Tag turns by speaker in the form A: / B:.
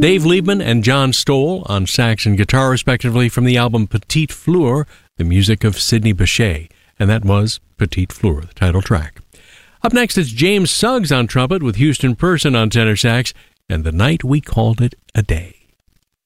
A: Dave Liebman and John Stoll on sax and guitar, respectively, from the album Petite Fleur, the music of Sidney Bechet. And that was Petite Fleur, the title track. Up next is James Suggs on trumpet with Houston Person on tenor sax, and The Night We Called It a Day.